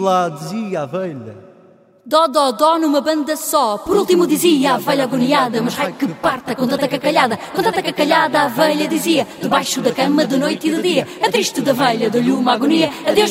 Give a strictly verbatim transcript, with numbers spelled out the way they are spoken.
lá, dizia a velha. Dó, dó, dó numa banda só. Por último dizia a velha agoniada: mas raio que parta com tanta cacalhada. Com tanta cacalhada a velha dizia, debaixo da cama de noite e de dia. A triste da velha deu-lhe uma agonia. Adeus